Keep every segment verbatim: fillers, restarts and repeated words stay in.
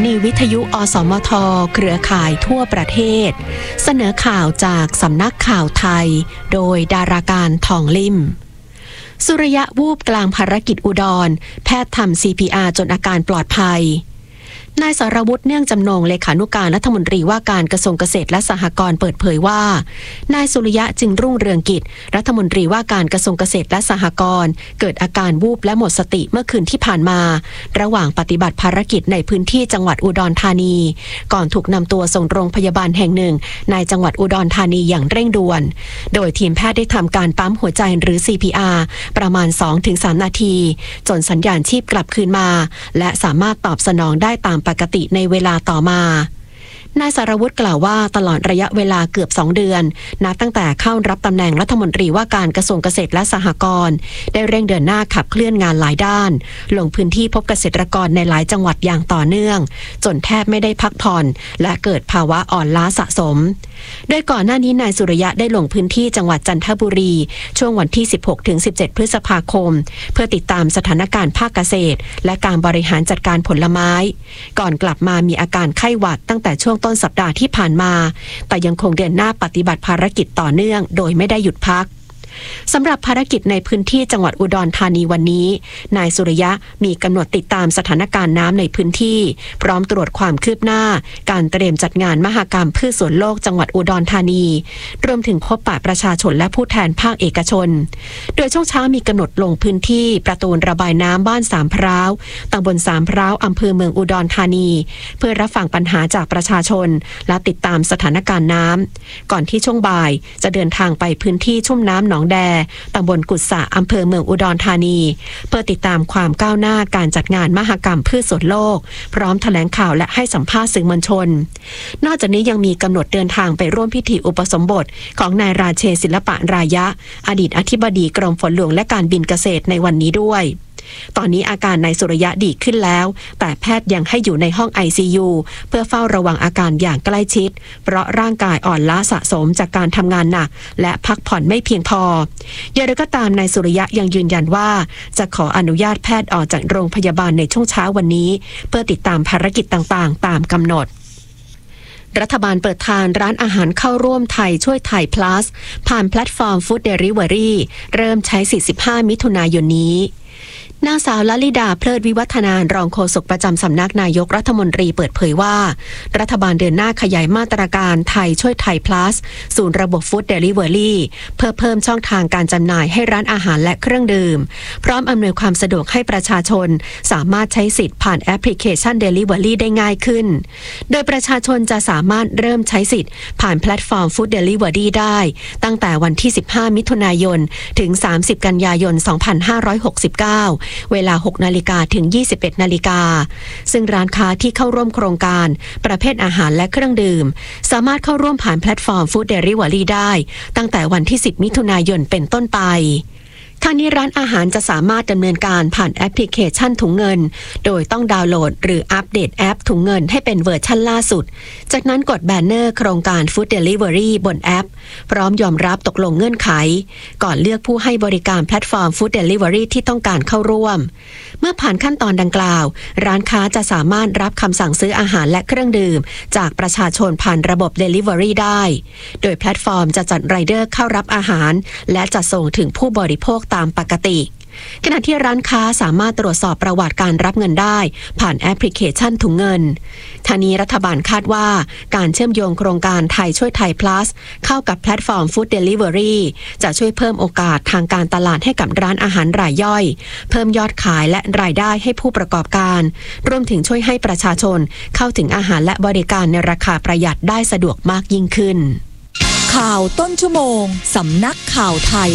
นีวิทยุอสมทเครือข่ายทั่วประเทศเสนอข่าวจากสำนักข่าวไทยโดยดาราการทองลิ่มสุริยะวูบกลางภารกิจอุดรแพทย์ทำ ซี พี อาร์ จนอาการปลอดภัยนายสรวุฒิเนื่องจำนงเลขานุการรัฐมนตรีว่าการกระทรวงเกษตรและสหกรณ์เปิดเผยว่านายสุริยะจึงรุ่งเรืองกิจรัฐมนตรีว่าการกระทรวงเกษตรและสหกรณ์เกิดอาการวูบและหมดสติเมื่อคืนที่ผ่านมาระหว่างปฏิบัติภารกิจในพื้นที่จังหวัดอุดรธานีก่อนถูกนำตัวส่งโรงพยาบาลแห่งหนึ่งในจังหวัดอุดรธานีอย่างเร่งด่วนโดยทีมแพทย์ได้ทำการปั๊มหัวใจหรือ ซี พี อาร์ ประมาณ สองถึงสาม นาทีจนสัญญาณชีพกลับคืนมาและสามารถตอบสนองได้ตามปกติในเวลาต่อมานายสรวุฒิกล่าวว่าตลอดระยะเวลาเกือบสองเดือนนับตั้งแต่เข้ารับตำแหน่งรัฐมนตรีว่าการกระทรวงเกษตรและสหกรณ์ได้เร่งเดินหน้าขับเคลื่อนงานหลายด้านลงพื้นที่พบเกษตรกรในหลายจังหวัดอย่างต่อเนื่องจนแทบไม่ได้พักผ่อนและเกิดภาวะอ่อนล้าสะสมโดยก่อนหน้านี้นายสุริยะได้ลงพื้นที่จังหวัดจันทบุรีช่วงวันที่ สิบหกถึงสิบเจ็ด พฤษภาคมเพื่อติดตามสถานการณ์ภาคเกษตรและการบริหารจัดการผลไม้ก่อนกลับมามีอาการไข้หวัดตั้งแต่ช่วงต้นสัปดาห์ที่ผ่านมาแต่ยังคงเดินหน้าปฏิบัติภารกิจต่อเนื่องโดยไม่ได้หยุดพักสำหรับภารกิจในพื้นที่จังหวัดอุดรธานีวันนี้นายสุริยะมีกำหนดติดตามสถานการณ์น้ำในพื้นที่พร้อมตรวจความคืบหน้าการเตรียมจัดงานมหกรรมพืชสวนโลกจังหวัดอุดรธานีรวมถึงพบปะประชาชนและผู้แทนภาคเอกชนโดยช่วงเช้ามีกำหนดลงพื้นที่ประตูระบายน้ำบ้านสามพร้าวตำบลสามพร้าวอำเภอเมืองอุดรธานีเพื่อรับฟังปัญหาจากประชาชนและติดตามสถานการณ์น้ำก่อนที่ช่วงบ่ายจะเดินทางไปพื้นที่ชุ่มน้ำหนองแดตำบลกุดสะอำเภอเมืองอุดรธานีเพื่อติดตามความก้าวหน้าการจัดงานมหกรรมพืชสวนโลกพร้อมแถลงข่าวและให้สัมภาษณ์สื่อมวลชนนอกจากนี้ยังมีกำหนดเดินทางไปร่วมพิธีอุปสมบทของนายราเชษฐ์ศิลปะรายะอดีตอธิบดีกรมฝนหลวงและการบินเกษตรในวันนี้ด้วยตอนนี้อาการนายสุริยะดีขึ้นแล้วแต่แพทย์ยังให้อยู่ในห้อง ไอ ซี ยู เพื่อเฝ้าระวังอาการอย่างใกล้ชิดเพราะร่างกายอ่อนล้าสะสมจากการทำงานหนักและพักผ่อนไม่เพียงพออย่างไรก็ตามนายสุริยะยังยืนยันว่าจะขออนุญาตแพทย์ออกจากโรงพยาบาลในช่วงเช้าวันนี้เพื่อติดตามภารกิจต่างๆตามกำหนดรัฐบาลเปิดทางร้านอาหารเข้าร่วมไทยช่วยไทย plus ผ่านแพลตฟอร์ม Food Delivery เริ่มใช้สี่สิบห้ามิถุนายนนี้นางสาวลลิดาเพลิดวิวัฒนารองโฆษกประจำสำนักนายกรัฐมนตรีเปิดเผยว่ารัฐบาลเดินหน้าขยายมาตรการไทยช่วยไทย plus ศูนย์ระบบ Food Delivery เพื่อเพิ่มช่องทางการจำหน่ายให้ร้านอาหารและเครื่องดื่มพร้อมอำนวยความสะดวกให้ประชาชนสามารถใช้สิทธิ์ผ่านแอปพลิเคชัน Delivery ได้ง่ายขึ้นโดยประชาชนจะสามารถเริ่มใช้สิทธิ์ผ่านแพลตฟอร์ม Food Delivery ได้ตั้งแต่วันที่สิบห้ามิถุนายนถึงสามสิบกันยายนสองพันห้าร้อยหกสิบเก้าเวลา หกนาฬิกาถึง ยี่สิบเอ็ดนาฬิกาซึ่งร้านค้าที่เข้าร่วมโครงการประเภทอาหารและเครื่องดื่มสามารถเข้าร่วมผ่านแพลตฟอร์ม Food Delivery ได้ตั้งแต่วันที่สิบมิถุนายนเป็นต้นไปทางนี้ร้านอาหารจะสามารถดำเนินการผ่านแอปพลิเคชันถุงเงินโดยต้องดาวน์โหลดหรืออัปเดตแอปถุงเงินให้เป็นเวอร์ชันล่าสุดจากนั้นกดแบนเนอร์โครงการ Food Delivery บนแอปพร้อมยอมรับตกลงเงื่อนไขก่อนเลือกผู้ให้บริการแพลตฟอร์ม Food Delivery ที่ต้องการเข้าร่วมเมื่อผ่านขั้นตอนดังกล่าวร้านค้าจะสามารถรับคำสั่งซื้ออาหารและเครื่องดื่มจากประชาชนผ่านระบบ Delivery ได้โดยแพลตฟอร์มจะจัดไรเดอร์เข้ารับอาหารและจะส่งถึงผู้บริโภคตามปกติขณะที่ร้านค้าสามารถตรวจสอบประวัติการรับเงินได้ผ่านแอปพลิเคชันถุงเงินทางนี้รัฐบาลคาดว่าการเชื่อมโยงโครงการไทยช่วยไทย plus เข้ากับแพลตฟอร์ม Food Delivery จะช่วยเพิ่มโอกาสทางการตลาดให้กับร้านอาหารรายย่อยเพิ่มยอดขายและรายได้ให้ผู้ประกอบการรวมถึงช่วยให้ประชาชนเข้าถึงอาหารและบริการในราคาประหยัดได้สะดวกมากยิ่งขึ้นข่าวต้นชั่วโมงสำนักข่าวไทย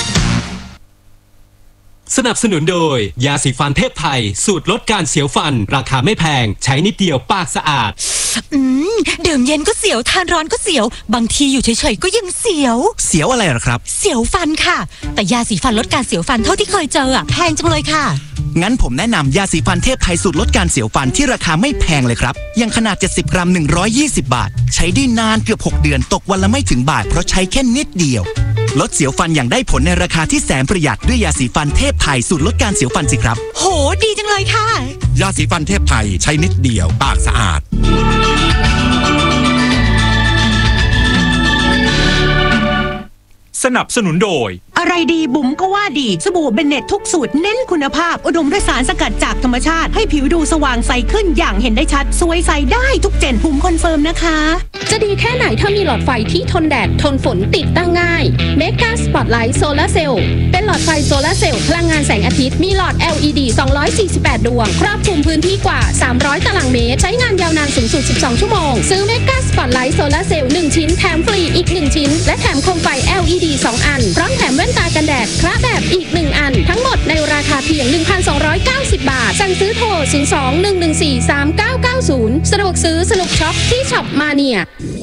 สนับสนุนโดยยาสีฟันเทพไทยสูตรลดการเสียวฟันราคาไม่แพงใช้นิดเดียวปากสะอาดอืมดื่มเย็นก็เสียวทานร้อนก็เสียวบางทีอยู่เฉยๆก็ยังเสียวเสียวอะไรหรอครับเสียวฟันค่ะแต่ยาสีฟันลดการเสียวฟันเท่าที่เคยเจออะแพงจังเลยค่ะงั้นผมแนะนำยาสีฟันเทพไทยสูตรลดการเสียวฟันที่ราคาไม่แพงเลยครับยังขนาดเจ็ดสิบกรัมหนึ่งร้อยยี่สิบบาทใช้ได้นานเกือบหกเดือนตกวันละไม่ถึงบาทเพราะใช้แค่นิดเดียวลดเสียวฟันอย่างได้ผลในราคาที่แสนประหยัดด้วยยาสีฟันเทพไทยสูตรลดการเสียวฟันสิครับโหดีจังเลยค่ะยาสีฟันเทพไทยใช้นิดเดียวปากสะอาดสนับสนุนโดยอะไรดีบุ๋มก็ว่าดีสบู่เบนเน็ตทุกสูตรเน้นคุณภาพอุดมด้วยสารสกัดจากธรรมชาติให้ผิวดูสว่างใสขึ้นอย่างเห็นได้ชัดสวยใสได้ทุกเจนบุ๋มคอนเฟิร์มนะคะจะดีแค่ไหนถ้ามีหลอดไฟที่ทนแดดทนฝนติดตั้งง่าย Mega Spotlight Solar Cell เป็นหลอดไฟโซลาร์เซลล์พลังงานแสงอาทิตย์มีหลอด แอล อี ดี สองร้อยสี่สิบแปด ดวงครอบคลุมพื้นที่กว่าสามร้อยตารางเมตรใช้งานยาวนานสูงสุดสิบสองชั่วโมงซื้อ Mega Spotlight Solar Cell หนึ่งชิ้นแถมฟรีอีกหนึ่งชิ้นและแถมโคมไฟ แอล อี ดี สองอันพร้อมแถมแว่นตากันแดดคละแบบอีกหนึ่งอันทั้งหมดในราคาเพียง หนึ่งพันสองร้อยเก้าสิบ บาทสั่งซื้อโทร ศูนย์ สอง หนึ่ง หนึ่ง สี่ สาม เก้า เก้า ศูนย์ สะดวกซื้อสนุกช็อปที่ช็อปมาเนีย